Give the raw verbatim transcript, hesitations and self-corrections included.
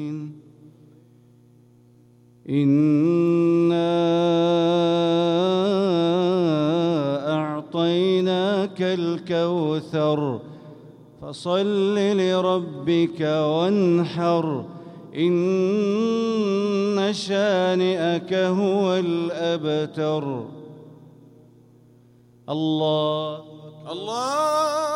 إنا أعطيناك الكوثر فصل لربك وانحر إن شانئك هو الأبتر. الله الله